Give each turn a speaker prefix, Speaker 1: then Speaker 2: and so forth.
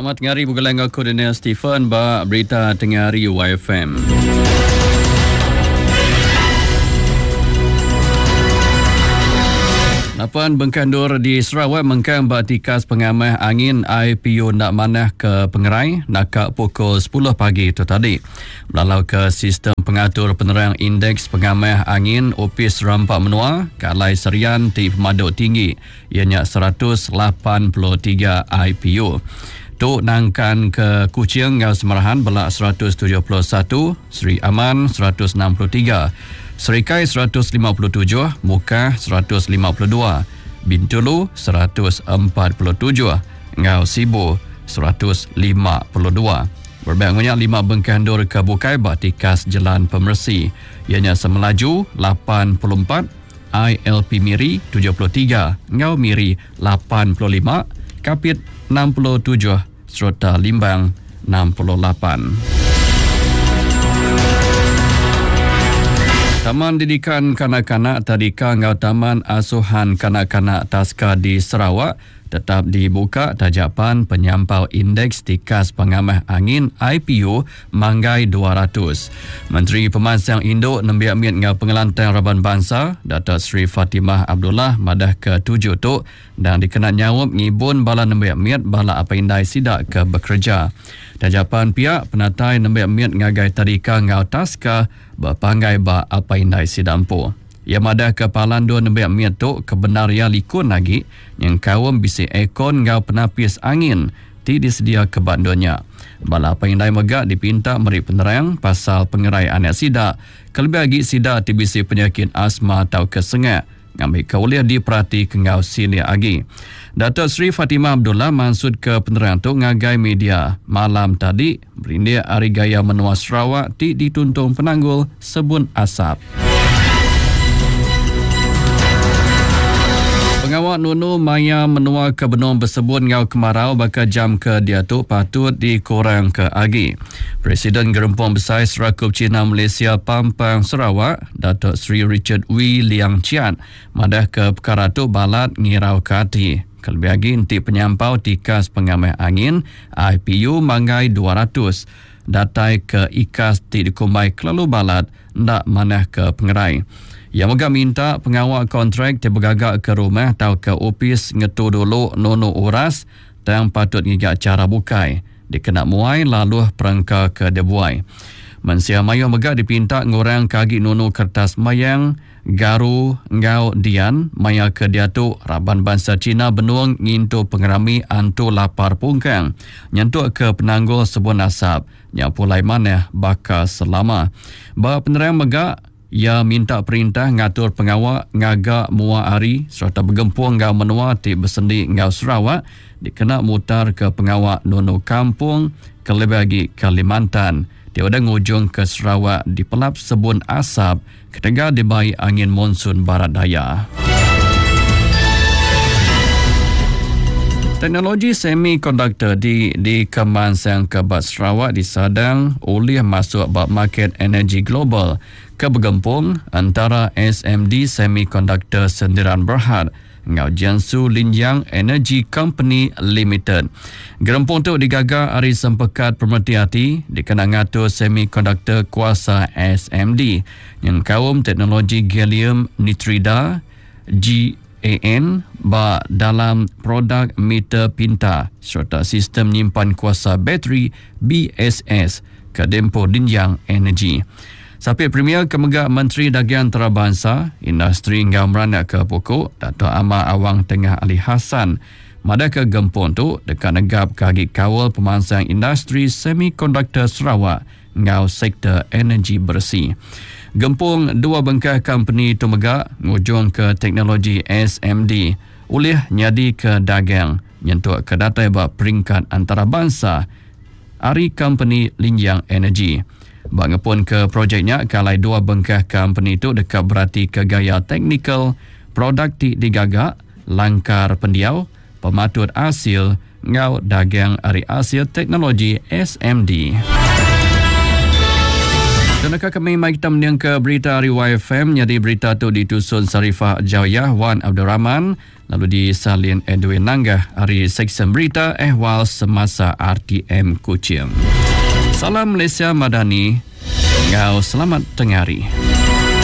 Speaker 1: Selamat tengah hari bergelang aku Daniel Stephen ba berita tengah hari YFM. Lapan Bengkandur di Sarawak mengkang batikas pengamah angin IPU nak manah ke Pengerai nakak pukul 10 pagi itu tadi. Melalau ke sistem pengatur penerang indeks pengamah angin Opis Rampak Menua kalai serian di pemaduk tinggi ianya 183 IPU. Tuk nangkan ke Kuching ngau Semarahan belak 171, Seri Aman 163, Serikai 157, Muka 152, Bintulu 147, Ngau Sibu 152. Berbaik banyak 5 Bengkandur ke Bukai batikas Jalan Pemersi. Ianya Semelaju 84, ILP Miri 73, Ngau Miri 85, Kapit 67, serta Limbang 68. Taman Didikan Kanak-Kanak Tadika Ngau Taman Asuhan Kanak-Kanak Taska di Sarawak tetap dibuka tajapan penyampau indeks tikas pengamah angin IPU manggai 200. Menteri Pemansang Induk Nembiak Miat Ngau Pengelantang Raban Bangsa Datuk Seri Fatimah Abdullah madah ke-7 tuk dan dikenal nyawab ngibun bala Nembiak Miat bala apa indai sidak ke bekerja. Tajapan pihak penatai Nembiak Miat ngagai tadika Ngau Taska berpanggai ba apa indai sidampu. Ia madah ke Palando Nembiak Miat tuk kebenaria likun lagi yang kawam bisi ekon ngau penapis angin ti disedia ke bandonya. Bala apa indai megak dipinta meri penerang pasal pengerai anak sidak kelebih lagi sidak ti bisi penyakit asma atau kesengak ngambil kauliah diperhati ke ngau silia agi. Datuk Seri Fatimah Abdullah maksud ke penerang tu ngagai media malam tadi berindia hari gaya menua Sarawak ti dituntung penanggul sebun asap. Pengawak Nunu Maya menua ke Benong bersebut ngau kemarau bakal jam ke dia tu patut dikurang ke agi. Presiden Gerempong Besar Serakup Cina Malaysia Pampang Sarawak, Datuk Seri Richard Wee Liang Chiat, madah ke perkara tu balat ngirau ke hati. Kelebih lagi inti penyampau tikas pengamah angin IPU manggai 200. Datai ke ikas ti dikumbai kelalu balat ndak manah ke Pengerai. Yang megah minta pengawal kontrak terbegagak ke rumah atau ke opis ngetu dulu nono uras yang patut ngigak cara bukai. Dikena muai lalu perangka ke debuai. Mensia mayu megah dipinta ngurang kagi nono kertas mayang garu ngau dian maya ke diatu Raban Bangsa Cina Benuang ngintu pengerami antu lapar pungkang nyentuk ke penanggul sebun asap nyapulai maneh bakal selama. Bah penerang megah ia minta perintah ngatur pengawal ngagak mua hari serta bergempuang ngau menua ti bersendi ngau Sarawak dikena mutar ke pengawal nono kampung kelebih lagi Kalimantan. Dia ada ngujung ke Sarawak di pelap sebun asap ketika dibai angin monsun barat daya. Teknologi semikonduktor dikemansang ke Bat Sarawak disadang oleh masuk bab market energi global ke bergempung antara SMD Semiconductor Sendirian Berhad ngau Jiangsu Linyang Energy Company Limited. Gerempung tu digagak hari sempekat pemerhati hati dikena ngatur semikonduktor kuasa SMD yang kaum teknologi gallium nitrida GAN ba dalam produk meter pintar serta sistem nyimpan kuasa bateri BSS ke Dempo Linyang Energy. Sampai Premier Kemegak Menteri Dagang Antarabangsa, Industri ngau meranak ke pokok, Dato' Ahmad Awang Tengah Ali Hassan, madah ke gempung tu dekat negap kaki kawal pemansang industri semikonduktor Sarawak ngau sektor energi bersih. Gempung dua bengkah company tu megak ngujung ke teknologi SMD, oleh nyadi ke dagang, nyentuk ke data bab peringkat antarabangsa, Ari Company Linyang Energy. Bangapun ke projeknya kalai dua bengkah company itu dekat berarti ke gaya teknikal, produk digagak, langkar pendiau, pematut hasil, ngau dagang ari hasil teknologi SMD. Dan akan kami mai kita meniang ke berita Riwayat FM. Jadi berita tu ditusun Sarifah Jawiyah Wan Abdul Rahman, lalu disalin Edwin Nanggah. Hari Seksyen Berita Ehwal Semasa RTM Kuching. Salam Malaysia Madani. Ngau selamat tengah hari.